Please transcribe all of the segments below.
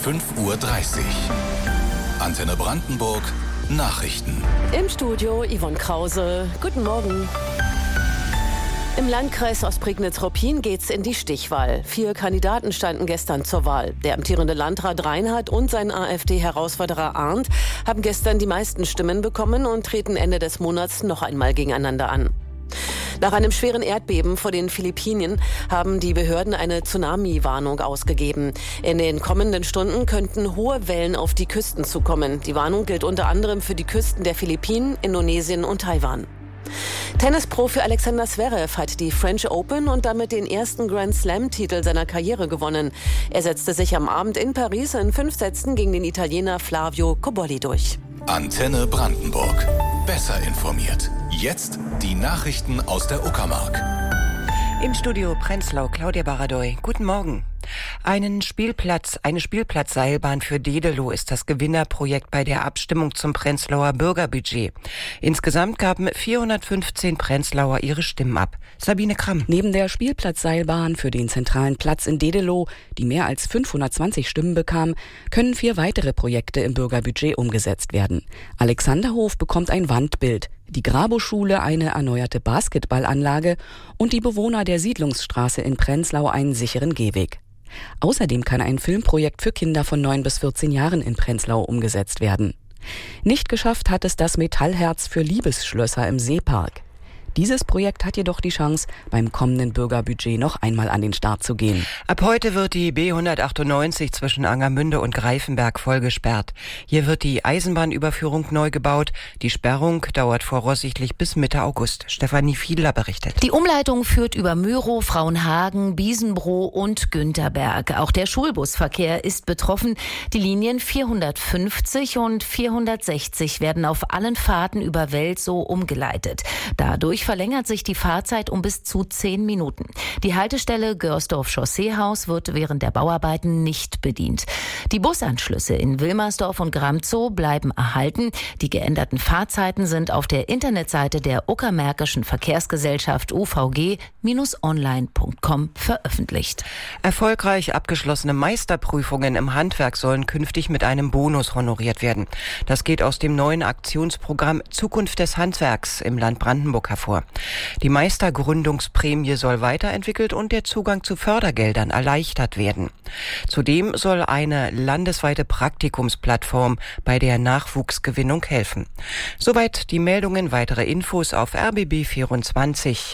5:30 Uhr. Antenne Brandenburg Nachrichten. Im Studio Yvonne Krause. Guten Morgen. Im Landkreis Ostprignitz-Ruppin geht's in die Stichwahl. 4 Kandidaten standen gestern zur Wahl. Der amtierende Landrat Reinhardt und sein AfD-Herausforderer Arndt haben gestern die meisten Stimmen bekommen und treten Ende des Monats noch einmal gegeneinander an. Nach einem schweren Erdbeben vor den Philippinen haben die Behörden eine Tsunami-Warnung ausgegeben. In den kommenden Stunden könnten hohe Wellen auf die Küsten zukommen. Die Warnung gilt unter anderem für die Küsten der Philippinen, Indonesien und Taiwan. Tennisprofi Alexander Zverev hat die French Open und damit den ersten Grand Slam-Titel seiner Karriere gewonnen. Er setzte sich am Abend in Paris in 5 Sätzen gegen den Italiener Flavio Cobolli durch. Antenne Brandenburg. Besser informiert. Jetzt die Nachrichten aus der Uckermark. Im Studio Prenzlau, Claudia Baradoy. Guten Morgen. Eine Spielplatzseilbahn für Dedelow ist das Gewinnerprojekt bei der Abstimmung zum Prenzlauer Bürgerbudget. Insgesamt gaben 415 Prenzlauer ihre Stimmen ab. Sabine Kramm. Neben der Spielplatzseilbahn für den zentralen Platz in Dedelow, die mehr als 520 Stimmen bekam, können 4 weitere Projekte im Bürgerbudget umgesetzt werden. Alexanderhof bekommt ein Wandbild, die Graboschule eine erneuerte Basketballanlage und die Bewohner der Siedlungsstraße in Prenzlau einen sicheren Gehweg. Außerdem kann ein Filmprojekt für Kinder von 9 bis 14 Jahren in Prenzlau umgesetzt werden. Nicht geschafft hat es das Metallherz für Liebesschlösser im Seepark. Dieses Projekt hat jedoch die Chance, beim kommenden Bürgerbudget noch einmal an den Start zu gehen. Ab heute wird die B198 zwischen Angermünde und Greifenberg voll gesperrt. Hier wird die Eisenbahnüberführung neu gebaut. Die Sperrung dauert voraussichtlich bis Mitte August. Stefanie Fiedler berichtet. Die Umleitung führt über Mörow, Frauenhagen, Biesenbroh und Günterberg. Auch der Schulbusverkehr ist betroffen. Die Linien 450 und 460 werden auf allen Fahrten über Welzow umgeleitet. Dadurch verlängert sich die Fahrzeit um bis zu 10 Minuten. Die Haltestelle Görsdorf-Chausseehaus wird während der Bauarbeiten nicht bedient. Die Busanschlüsse in Wilmersdorf und Gramzow bleiben erhalten. Die geänderten Fahrzeiten sind auf der Internetseite der Uckermärkischen Verkehrsgesellschaft uvg-online.com veröffentlicht. Erfolgreich abgeschlossene Meisterprüfungen im Handwerk sollen künftig mit einem Bonus honoriert werden. Das geht aus dem neuen Aktionsprogramm Zukunft des Handwerks im Land Brandenburg hervor. Die Meistergründungsprämie soll weiterentwickelt und der Zugang zu Fördergeldern erleichtert werden. Zudem soll eine landesweite Praktikumsplattform bei der Nachwuchsgewinnung helfen. Soweit die Meldungen. Weitere Infos auf RBB24.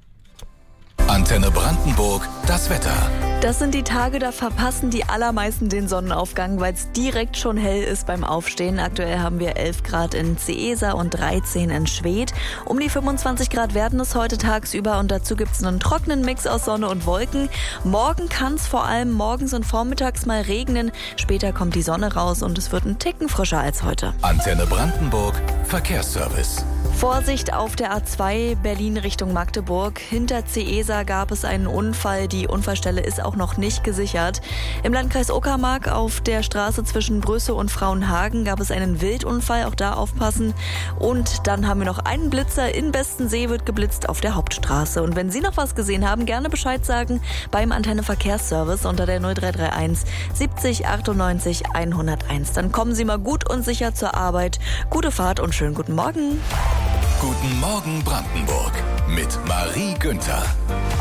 Antenne Brandenburg, das Wetter. Das sind die Tage, da verpassen die allermeisten den Sonnenaufgang, weil es direkt schon hell ist beim Aufstehen. Aktuell haben wir 11 Grad in Ceesa und 13 in Schwedt. Um die 25 Grad werden es heute tagsüber und dazu gibt es einen trockenen Mix aus Sonne und Wolken. Morgen kann es vor allem morgens und vormittags mal regnen. Später kommt die Sonne raus und es wird ein Ticken frischer als heute. Antenne Brandenburg, Verkehrsservice. Vorsicht auf der A2 Berlin Richtung Magdeburg. Hinter Ceesa gab es einen Unfall. Die Unfallstelle ist auch noch nicht gesichert. Im Landkreis Uckermark auf der Straße zwischen Brüssow und Frauenhagen gab es einen Wildunfall. Auch da aufpassen. Und dann haben wir noch einen Blitzer. In Bestensee wird geblitzt auf der Hauptstraße. Und wenn Sie noch was gesehen haben, gerne Bescheid sagen beim Antenne Verkehrsservice unter der 0331 70 98 101. Dann kommen Sie mal gut und sicher zur Arbeit. Gute Fahrt und schönen guten Morgen. Guten Morgen Brandenburg mit Marie Günther.